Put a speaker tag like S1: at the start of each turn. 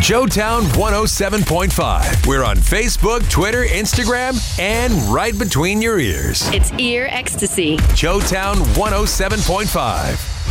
S1: Showtown 107.5. We're on Facebook, Twitter, Instagram, and right between your ears.
S2: It's ear ecstasy.
S1: Showtown 107.5.